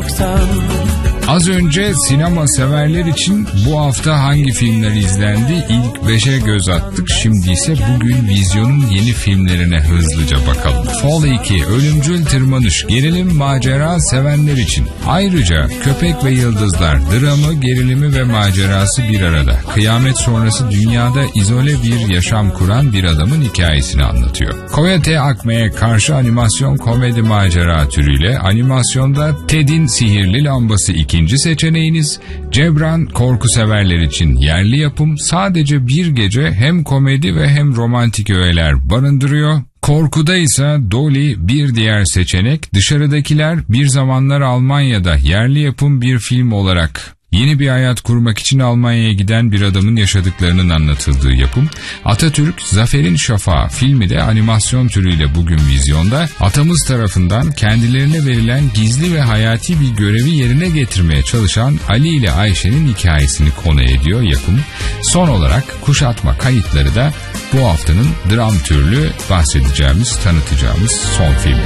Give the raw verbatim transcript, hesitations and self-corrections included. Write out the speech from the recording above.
yoksan. Az önce sinema severler için bu hafta hangi filmler izlendi ilk beşe göz attık. Şimdi ise bugün vizyonun yeni filmlerine hızlıca bakalım. Fall iki, ölümcül tırmanış, gerilim macera sevenler için. Ayrıca Köpek ve Yıldızlar, dramı, gerilimi ve macerası bir arada. Kıyamet sonrası dünyada izole bir yaşam kuran bir adamın hikayesini anlatıyor. Coyote Acme'ye karşı animasyon komedi macera türüyle, animasyonda Ted'in Sihirli Lambası iki İkinci seçeneğiniz. Cebran, korku severler için yerli yapım, sadece bir gece hem komedi ve hem romantik öğeler barındırıyor. Korkuda ise Dolly bir diğer seçenek. Dışarıdakiler bir zamanlar Almanya'da yerli yapım bir film olarak yeni bir hayat kurmak için Almanya'ya giden bir adamın yaşadıklarının anlatıldığı yapım. Atatürk, Zafer'in Şafağı filmi de animasyon türüyle bugün vizyonda. Atamız tarafından kendilerine verilen gizli ve hayati bir görevi yerine getirmeye çalışan Ali ile Ayşe'nin hikayesini konu ediyor yapım. Son olarak Kuşatma Kayıtları da bu haftanın dram türlü bahsedeceğimiz, tanıtacağımız son filmi.